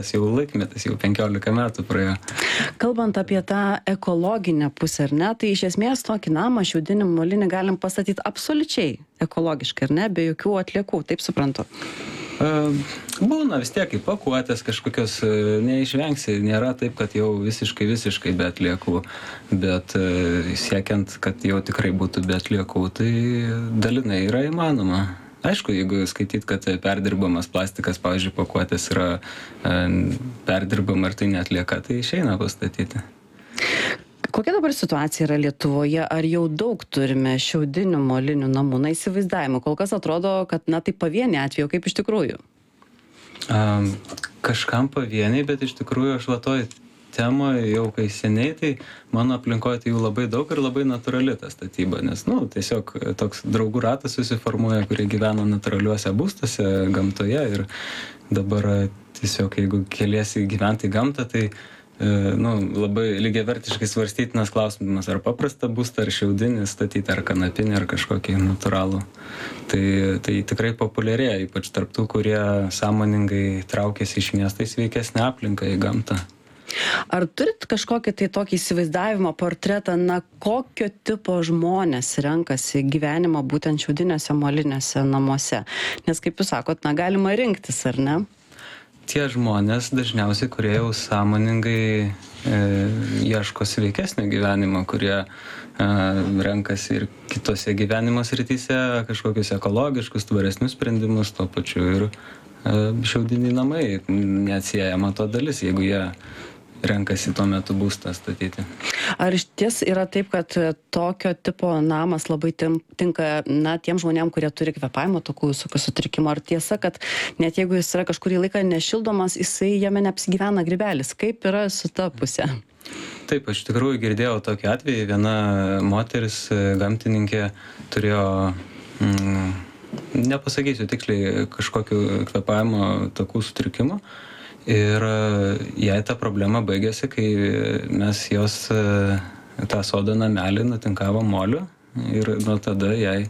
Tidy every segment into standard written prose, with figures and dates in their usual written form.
jau laikmetis, jau 15 metų praėjo. Kalbant apie tą ekologinę pusę, ar ne, tai iš esmės tokį namą šiaudinį molinį galim pastatyti absoliučiai ekologiškai, ar ne, be jokių atliekų, taip suprantu. Būna vis tiek kaip pakuotės kažkokios, neišvengsi, nėra taip, kad jau visiškai be atliekų, bet siekiant, kad jau tikrai būtų be atliekų, tai dalinai yra įmanoma. Aišku, jeigu skaityt, kad perdirbamas plastikas, pavyzdžiui, pakuotės yra perdirbama ir tai neatlieka, tai išeina pastatyti. Kokia dabar situacija yra Lietuvoje? Ar jau daug turime šiaudinių molinių namų? Na, įsivaizdavimo. Kol kas atrodo, kad, na, tai pavieniai atveju, kaip iš tikrųjų? Kažkam pavieniai, bet iš tikrųjų aš vatoj temoje jau kai seniai, tai mano aplinkoje tai jų labai daug ir labai natūrali ta statyba, nes, tiesiog toks draugų ratas susiformuoja, kurie gyvena natūraliuose būstuose, gamtoje ir dabar tiesiog jeigu keliesi gyventi į gamtą, tai labai lygiavertiškai svarstytinas klausimas, ar paprastą būstą, ar šiaudinį statyti, ar kanapinį, ar kažkokį natūralų. Tai tikrai populiarėja, ypač tarp tų, kurie sąmoningai traukiasi iš miesto į sveikesnę aplinką, į gamtą. Ar turit kažkokį tai tokį įsivaizdavimo portretą, na, kokio tipo žmonės renkasi gyvenimą būtent šiaudinėse molinėse namuose? Nes, kaip jūs sakot, na, galima rinktis, ar ne? Tie žmonės dažniausiai, kurie jau sąmoningai ieško sveikesnio gyvenimo, kurie renkasi ir kitose gyvenimo srityse kažkokius ekologiškus, tvaresnius sprendimus, tuo pačiu ir šiaudiniai namai neatsiejama to dalis, jeigu jie renkasi tuo metu būstą statyti. Ar iš ties yra taip, kad tokio tipo namas labai tinka, na, tiem žmonėm, kurie turi kvėpavimo takų sutrikimų? Ar tiesa, kad net jeigu jis yra kažkurį laiką nešildomas, jisai jame neapsigyvena grybelis? Kaip yra su ta pusė? Taip, aš tikrųjų girdėjau tokį atvejį. Viena moteris, gamtininkė, turėjo, nepasakysiu tiksliai, kažkokiu kvėpavimo takų sutrikimu. Ir jai ta problema baigėsi, kai mes jos tą sodo namelį nutinkavom moliu ir nuo tada jai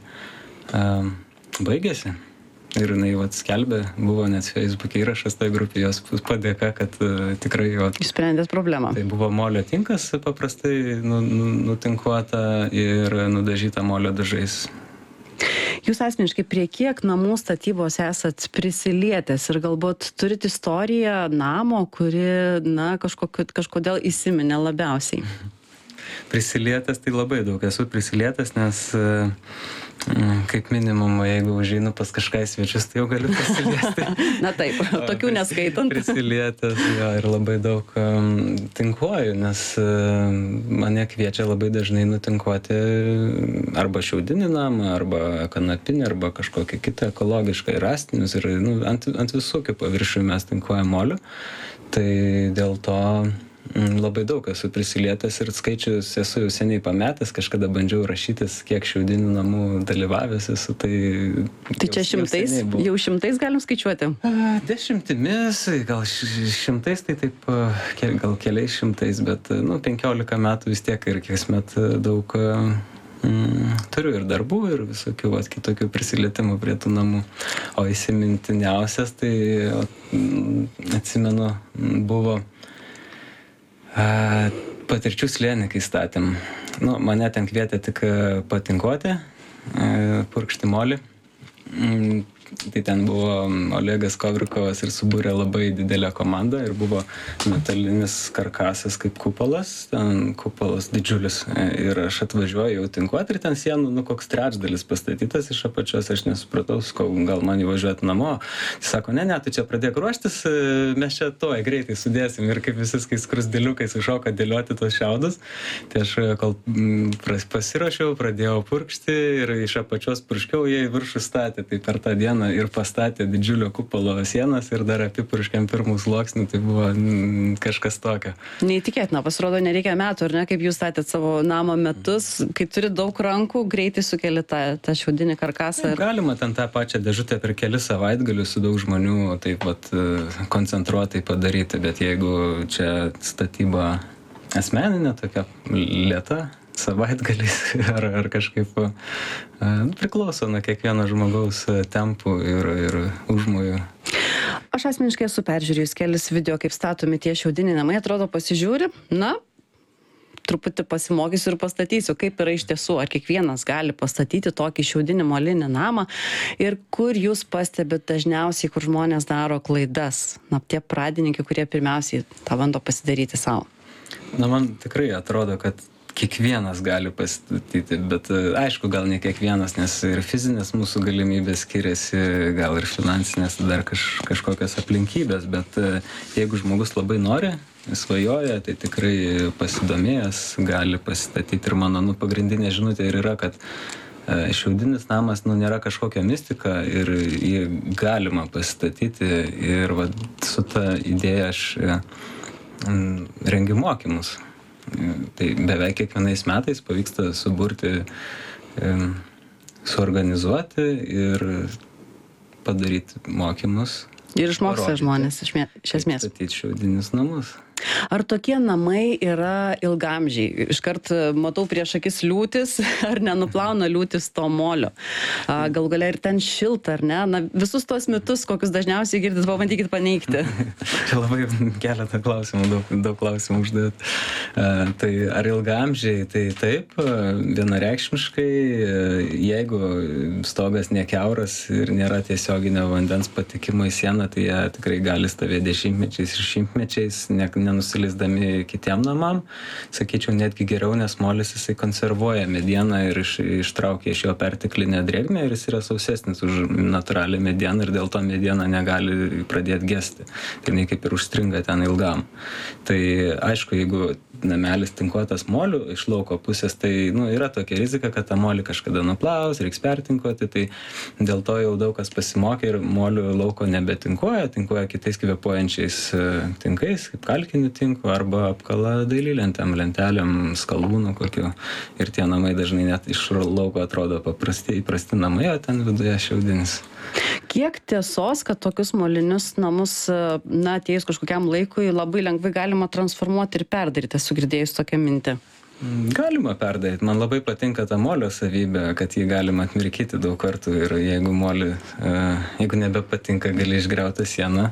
baigėsi. Ir jinai skelbė, buvo net Facebook'e įrašas tai grupė, jos padėka, kad tikrai išsprendėt problemą. Tai buvo molio tinkas, paprastai nutinkuota ir nudažyta molio dažais. Jūs asmeniškai prie kiek namų statybos esat prisilietęs ir galbūt turit istoriją namo, kuri, na, kažkodėl įsiminė labiausiai? Prisilietęs tai labai daug esu prisilietęs, nes kaip minimum, jeigu užeinu pas kažką į svečius, tai jau galiu prisiliesti. Na taip, tokių neskaitant. Prisilietęs ir labai daug tinkuoju, nes mane kviečia labai dažnai nutinkuoti arba šiaudinį namą, arba kanapinį, arba kažkokį kitą ekologišką ir rąstinius. Ir ant visokių paviršių mes tinkuojam moliu. Tai dėl to labai daug esu prisilietęs ir skaičius esu jau seniai pametęs, kažkada bandžiau rašytis, kiek šiaudinių namų dalyvavęs esu, tai čia šimtais, jau šimtais galim skaičiuoti? Dešimtimis, gal šimtais, tai taip, gal keliais šimtais, bet 15 metų vis tiek ir kasmet daug turiu ir darbų, ir visokių kitokių prisilietimų prie tų namų. O įsimintiniausias, tai atsimenu, buvo patirčių slėnį, kai statėm. Mane ten kvietė tik patinkuoti, purkšti molį. Tai ten buvo Olegas Kovrikovas ir subūrė labai didelę komandą ir buvo metalinis karkasas kaip kupolas, ten kupolas didžiulis. Ir aš atvažiuoju jau tinkuoti ir ten sienų, koks trečdalis pastatytas iš apačios, aš nesupratau, gal man įvažiuoti namo. Jis sako, ne, tu čia pradėk ruoštis, mes čia greitai sudėsim. Ir kaip visis, kai skrusdėliukais iššoka dėlioti tos šiaudus, tai aš kol pasirašiau, pradėjau purkšti ir iš apačios purškiau, jie į viršų statė, tai per tą dieną ir pastatė didžiulio kupolo sienas ir dar apipurškėm pirmų sluoksnių, tai buvo kažkas tokio. Neįtikėtina, pasirodo, nereikia metų, ar ne, kaip jūs statėt savo namo metus, kai turi daug rankų, greitai sukeli tą šiaudinį karkasą. Galima ten tą pačią dėžutę per kelis savaitgalius su daug žmonių taip koncentruotai padaryti, bet jeigu čia statyba asmeninė, tokia lėta, savaitgaliais ar kažkaip priklauso nuo kiekvieno žmogaus tempų ir užmojų. Aš asmeniškai esu peržiūrėjus kelis video, kaip statomi tie šiaudiniai namai, atrodo pasižiūri, na, truputį pasimokysiu ir pastatysiu, kaip yra iš tiesų, ar kiekvienas gali pastatyti tokį šiaudinį molinį namą ir kur jūs pastebit dažniausiai, kur žmonės daro klaidas, na, tie pradininkai, kurie pirmiausiai tą bando pasidaryti savo. Na, man tikrai atrodo, kad kiekvienas gali pastatyti, bet aišku, gal ne kiekvienas, nes ir fizinės mūsų galimybės skiriasi, gal ir finansinės, dar kažkokios aplinkybės, bet jeigu žmogus labai nori, svajoja, tai tikrai pasidomėjęs gali pasistatyti. Ir mano pagrindinė žinutė ir yra, kad šiaudinis namas nėra kažkokia mistika ir jį galima pasistatyti. Ir su ta idėja aš rengiu mokymus. Tai beveik kiekvienais metais pavyksta suburti, suorganizuoti ir padaryti mokymus. Ir išmoksta žmonės iš esmės. Statyti šiaudinius namus. Ar tokie namai yra ilgamžiai? Iškart matau prieš akis liūtis, ar nenuplauna liūtis to molio? Gal galia ir ten šilta, ar ne? Na, visus tos mitus, kokius dažniausiai girdit, pabandykit paneigti. Čia labai keletą klausimų, daug klausimų uždėt. Tai ar ilgamžiai? Tai taip, vienareikšmiškai, jeigu stogas nekiauras ir nėra tiesioginio vandens patekimo į sieną, tai jie tikrai gali stovėti dešimtmečiais ir šimtmečiais, nenusileisdami kitiem namam. Sakyčiau, netgi geriau, nes molis jisai konservuoja medieną ir ištraukia iš jo perteklinę drėgmę ir jis yra sausesnis už natūralią medieną ir dėl to mediena negali pradėti gesti. Tai jinai kaip ir užstringa ten ilgam. Tai aišku, jeigu namelis tinkuotas moliu iš lauko pusės, tai yra tokia rizika, kad tą molį kažkada nuplaus, reiks pertinkuoti, tai dėl to jau daug kas pasimokė ir moliu lauko nebetinkuoja, tinkuoja kitais kvėpuojančiais tinkais, kaip kalkinių tinkų arba apkala dailylentėm, lentelėm, skalūnų kokiu. Ir tie namai dažnai net iš lauko atrodo įprasti namai, o ten viduje šiaudinis. Kiek tiesos, kad tokius molinius namus, na, atėjus kažkokiam laikui, labai lengvai galima transformuoti ir perdaryti, esu girdėjus tokią mintį? Galima perdaryti. Man labai patinka ta molio savybė, kad jį galima atmirkyti daug kartų ir jeigu nebepatinka, gali išgriauti sieną,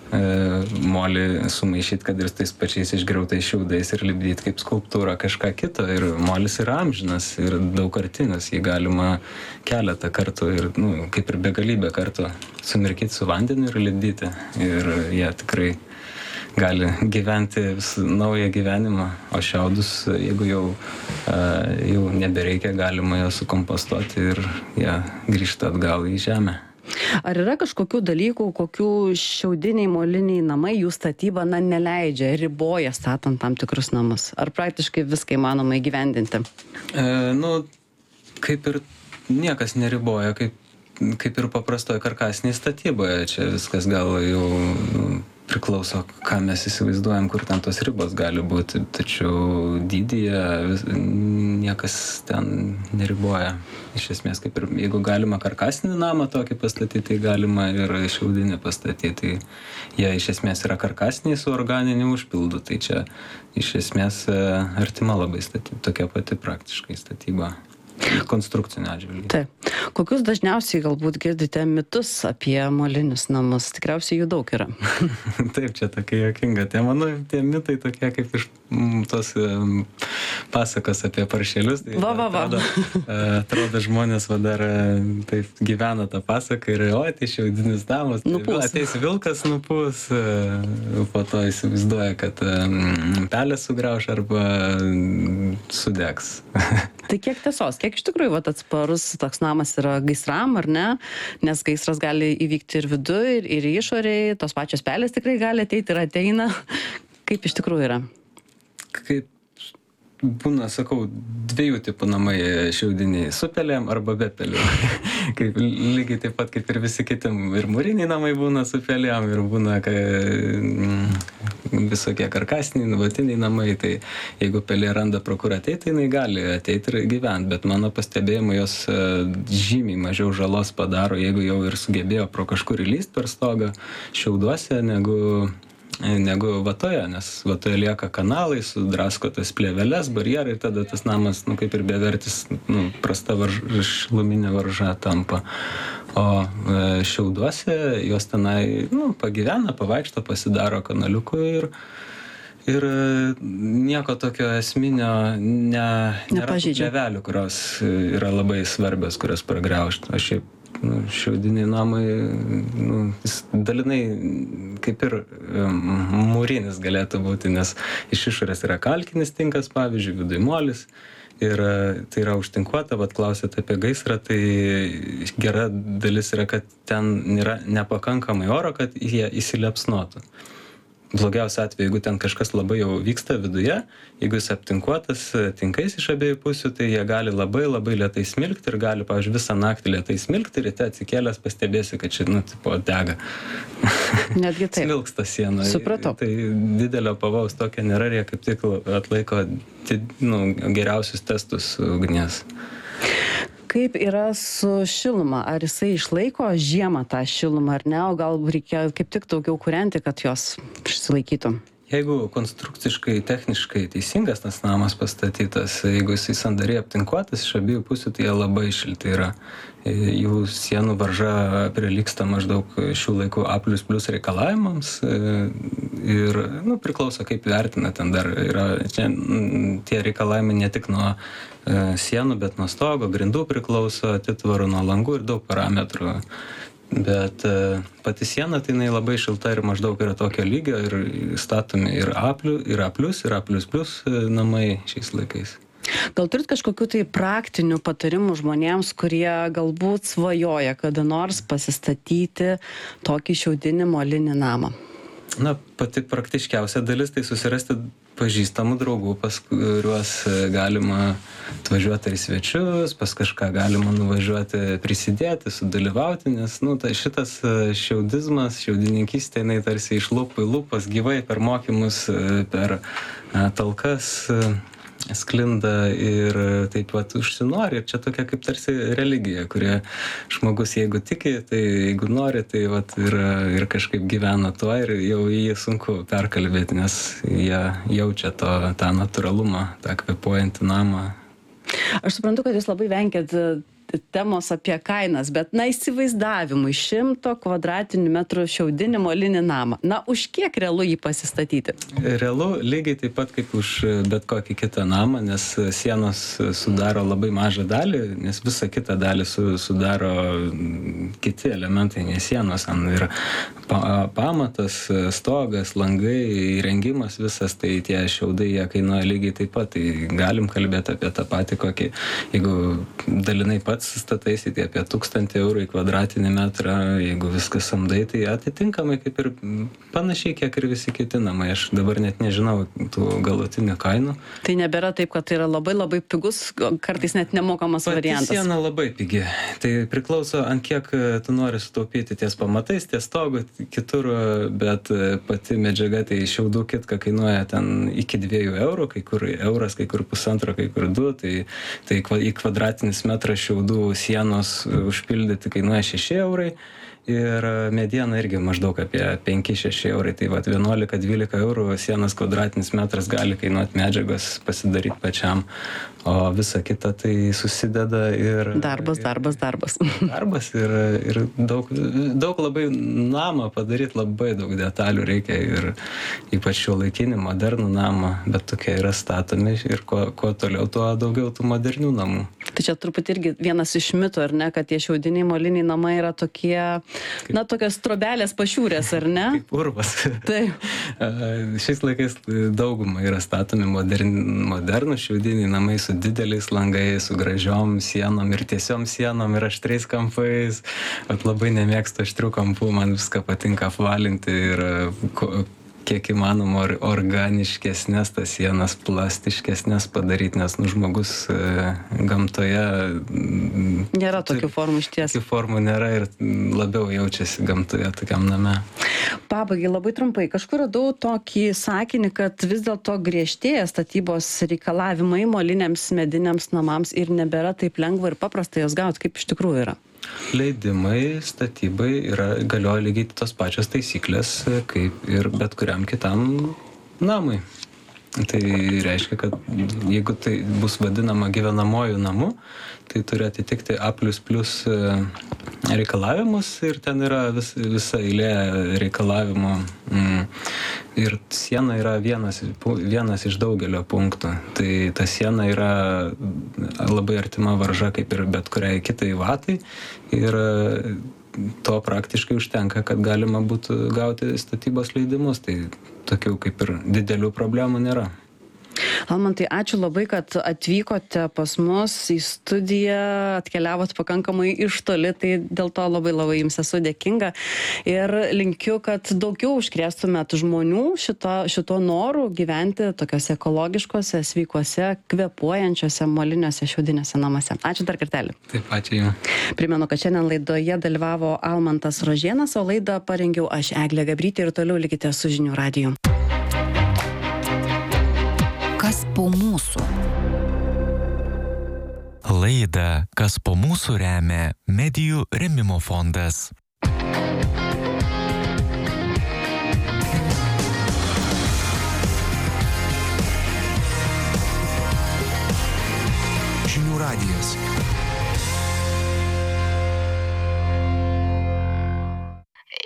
molį sumaišyti, kad ir tais pačiais išgriautais šiaudais ir lipdyti kaip skulptūrą kažką kito. Ir molis yra amžinas ir daugkartinis, jį galima keletą kartų ir kaip ir begalybę kartų sumirkyti su vandeniu ir lipdyti. Ir jie tikrai gali gyventi naują gyvenimą, o šiaudus, jeigu jau nebereikia, galima juos sukompostuoti ir jie grįžta atgal į žemę. Ar yra kažkokių dalykų, kokių šiaudiniai moliniai namai jų statyba neleidžia, riboja statant tam tikrus namus? Ar praktiškai viską įmanoma įgyvendinti? Kaip ir niekas neriboja, kaip ir paprastoje karkasinėje statyboje. Čia viskas gal jau priklauso, ką mes įsivaizduojam, kur ten tos ribos gali būti. Tačiau dydyje niekas ten neriboja. Iš esmės, kaip ir jeigu galima karkasinį namą tokį pastatyti, tai galima ir šiaudinį pastatyti. Tai jie iš esmės yra karkasiniai su organiniu užpildu. Tai čia iš esmės artima labai statyti. Tokia pati praktiškai statyba. Konstrukcinio atžvilgiu. Taip. Kokius dažniausiai galbūt girdite mitus apie molinius namus? Tikriausiai jų daug yra. Taip, čia tokia juokinga. Tai manau, tie mitai tokie kaip iš tos pasakos apie paršelius. Tai atrodo žmonės dar taip gyvena tą pasaką ir tai šiaudinis namas. Tai ateis vilkas nupūs, po to įsivaizduoja, kad pelės sugrauš arba sudegs. Tai kiek tiesos, kiek iš tikrųjų atsparus toks namas yra gaisram, ar ne? Nes gaisras gali įvykti ir viduje, ir išorėje, tos pačios pelės tikrai gali ateiti ir ateina. Kaip iš tikrųjų yra? Kaip būna, sakau, dviejų tipų namai šiaudiniai, su pelėm arba be pelėm. Kaip lygiai taip pat kaip ir visi kiti ir mūriniai namai būna su pelėm ir būna visokie karkasiniai, vatiniai namai. Tai jeigu pelė randa pro kur ateiti, jinai gali ateiti ir gyventi, bet mano pastebėjimai jos žymiai mažiau žalos padaro, jeigu jau ir sugebėjo pro kažkur įlysti per stogą šiauduose, negu vatoje, nes vatoje lieka kanalai, sudrasko tas plėveles, barjerai, tada tas namas, kaip ir bevertis, prasta šiluminė varža tampa. O Šiauduose jos tenai pagyvena, pavaikšto, pasidaro kanaliukų ir nieko tokio esminio nėra tų plėvelių, kurios yra labai svarbios, kurios pragraužt. O šiaip šiaudiniai namai, jis dalinai kaip ir mūrinis galėtų būti, nes iš išorės yra kalkinis tinkas, pavyzdžiui, viduj molis. Ir tai yra užtinkuota, klausėte apie gaisrą, tai gera dalis yra, kad ten yra nepakankamai oro, kad jie įsiliepsnotų. Blogiausia atveju, jeigu ten kažkas labai jau vyksta viduje, jeigu jis aptinkuotas tinkais iš abiejų pusių, tai jie gali labai labai lėtai smilkti ir gali, pavyzdžiui, visą naktį lėtai smilkti ir ryte atsikėlęs pastebėsi, kad čia, dega. Netgi taip. Smilksta siena. Supratau. Tai didelio pavojaus tokio nėra, jie kaip tik atlaiko geriausius testus ugnies. Kaip yra su šiluma? Ar jisai išlaiko žiemą tą šilumą ar ne, o gal reikia kaip tik daugiau kūrenti, kad jos išsilaikytų? Jeigu konstrukciškai, techniškai teisingas tas namas pastatytas, jeigu jisai sandariai aptinkuotas iš abiejų pusių, tai jie labai šilti yra. Jų sienų varža prilygsta maždaug šių laikų A++ reikalavimams ir priklauso kaip vertina, ten dar yra tie reikalavimai ne tik nuo sienų, bet nuo stogo, grindų priklauso, atitvarų, nuo langų ir daug parametrų. Bet pati siena, tai jinai labai šilta ir maždaug yra tokio lygio ir statomi ir A+, ir A++ namai šiais laikais. Gal turit kažkokių tai praktinių patarimų žmonėms, kurie galbūt svajoja kada nors pasistatyti tokį šiaudinį molinį namą? Pati praktiškiausia dalis tai susirasti pažįstamų draugų, pas kuriuos galima atvažiuoti į svečius, pas kažką galima nuvažiuoti, prisidėti, sudalyvauti, nes šitas šiaudizmas, šiaudininkystė, jinai tarsi iš lūpų į lūpas gyvai per mokymus, per talkas sklinda ir taip pat užsinori. Ir čia tokia kaip tarsi religija, kurie žmogus, jeigu tiki, tai jeigu nori, tai ir kažkaip gyvena tuo ir jau jį sunku perkalbėti, nes jie jaučia tą natūralumą, tą kvėpuojantį namą. Aš suprantu, kad jūs labai vengiat temos apie kainas, bet įsivaizdavimui 100 kvadratinių metrų šiaudinį molinį namą. Už kiek realu jį pasistatyti? Realu lygiai taip pat kaip už bet kokį kitą namą, nes sienos sudaro labai mažą dalį, nes visą kitą dalį sudaro kiti elementai, ne sienos, ir pamatas, stogas, langai, įrengimas visas, tai tie šiaudai jie kainuoja lygiai taip pat. Tai galim kalbėti apie tą patį kokį, jeigu dalinai pats stataisi, tai apie 1000 eurų į kvadratinį metrą, jeigu viskas samdai, tai atitinkamai kaip ir panašiai, kiek ir visi kiti namai. Aš dabar net nežinau tų galutinių kainų. Tai nebėra taip, kad tai yra labai labai pigus, kartais net nemokamas variantas. Pati siena labai pigi. Tai priklauso, ant kiek tu nori sutaupyti ties pamatais, ties stogu, kitur, bet pati medžiaga, tai šiaudų kitka kainuoja ten iki 2 eurų, kai kur euras, kai kur 1,5, kai kur 2, tai į kvadratinis metras šiaudų sienos užpildyti kainuoja 6 eurai ir mediena irgi maždaug apie 5-6 eurai. Tai 11-12 eurų sienos kvadratinis metras gali kainuoti medžiagos pasidaryti pačiam, o visa kita tai susideda ir... Darbas. Darbas ir daug labai namą padaryti, labai daug detalių reikia ir ypač šiuolaikinį modernų namą, bet tokie yra statomi ir kuo toliau, tuo daugiau tų modernių namų. Tai čia truputį irgi vienas iš mitų, ar ne, kad tie šiaudiniai moliniai namai yra tokie, tokios trobelės pašiūrės, ar ne? Kaip urvas. Taip. Šiais laikais dauguma yra statomi modernų šiaudiniai namai su dideliais langais, su gražiom sienom ir tiesiom sienom ir aštriais kampais. Labai nemėgstu aštrių kampų, man viską patinka apvalinti ir kiek įmanoma organiškesnės tas sienas, plastiškesnės padaryti, nes žmogus gamtoje... Nėra tokių formų iš ties. Tokių formų nėra ir labiau jaučiasi gamtoje tokiam name. Pabaigai labai trumpai. Kažkur radau tokį sakinį, kad vis dėlto griežtėja statybos reikalavimai moliniams mediniams namams ir nebėra taip lengva ir paprasta jos gauti, kaip iš tikrųjų yra. Leidimai statybai galioja lygiai tos pačios taisyklės, kaip ir bet kuriam kitam namui. Tai reiškia, kad jeigu tai bus vadinama gyvenamojų namu, tai turi atitikti A++ reikalavimus ir ten yra visa eilė reikalavimų. Ir siena yra vienas iš daugelio punktų. Tai ta siena yra labai artima varža kaip ir bet kuriai kitai vatai. Ir to praktiškai užtenka, kad galima būtų gauti statybos leidimus. Tai tokių kaip ir didelių problemų nėra. Almantai, ačiū labai, kad atvykote pas mus į studiją, atkeliavot pakankamai iš toli, tai dėl to labai jums esu dėkinga ir linkiu, kad daugiau užkrėstumėt žmonių šito noru gyventi tokiuose ekologiškose, sveikuose, kvėpuojančiuose moliniuose šiaudiniuose namuose. Ačiū dar kartelį. Taip, ačiū jums. Primenu, kad šiandien laidoje dalyvavo Almantas Rožėnas, o laidą parengiau aš, Eglė Gabrytė, ir toliau likite su Žinių radiju. Kas po mūsų? Laidą Kas po mūsų remia Medijų rėmimo fondas. Žinių radijas.